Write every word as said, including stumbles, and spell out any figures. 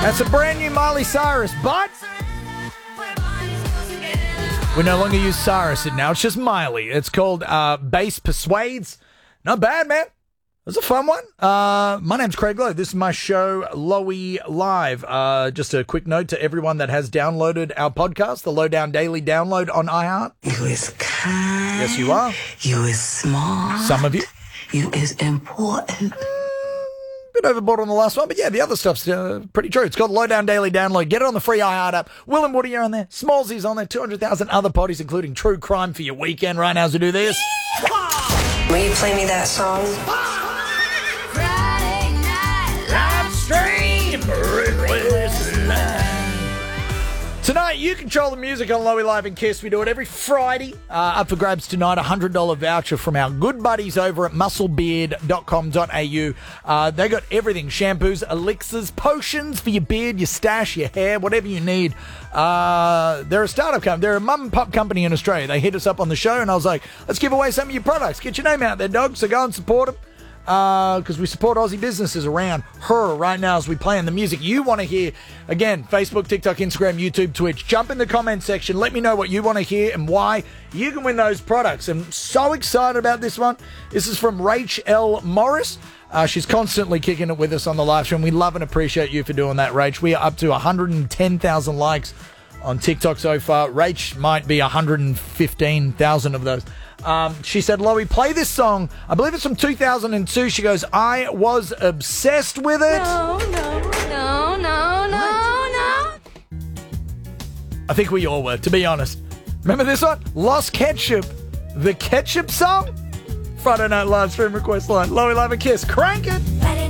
That's a brand new Miley Cyrus, but we no longer use Cyrus now. It's just Miley. It's called uh, Bass Persuades. Not bad, man. It was a fun one. Uh, my name's Craig Lowe. This is my show, Lowy Live. Uh, just a quick note to everyone that has downloaded our podcast, the Lowdown Daily Download on iHeart. You is kind. Yes, you are. You is smart. Some of you. You is important. Bit overboard on the last one, but yeah, the other stuff's uh, pretty true. It's called Lowdown Daily Download. Get it on the free iHeart app. Will and Woody are on there. Smallsy's on there. two hundred thousand other potties, including True Crime for your weekend right now as we do this. Will you play me that song? Friday night live stream. Tonight, you control the music on Lowy Live and Kiss. We do it every Friday. Uh, up for grabs tonight, a one hundred dollars voucher from our good buddies over at muscle beard dot com dot a u. Uh, they got everything. Shampoos, elixirs, potions for your beard, your stash, your hair, whatever you need. Uh, they're a startup company. They're a mum and pup company in Australia. They hit us up on the show, and I was like, let's give away some of your products. Get your name out there, dog. So go and support them. Because uh, we support Aussie businesses around her right now as we play in the music you want to hear. Again, Facebook, TikTok, Instagram, YouTube, Twitch. Jump in the comment section. Let me know what you want to hear and why. You can win those products. I'm so excited about this one. This is from Rach L. Morris. Uh, she's constantly kicking it with us on the live stream. We love and appreciate you for doing that, Rach. We are up to one hundred ten thousand likes on TikTok so far. Rach might be one hundred fifteen thousand of those. Um, she said, Lowy, play this song. I believe it's from two thousand two. She goes, I was obsessed with it. No, no, no, no, no, no. I think we all were, to be honest. Remember this one? Lost Ketchup. The Ketchup song? Friday Night Live Stream Request Line. Lowy Live and Kiss. Crank it.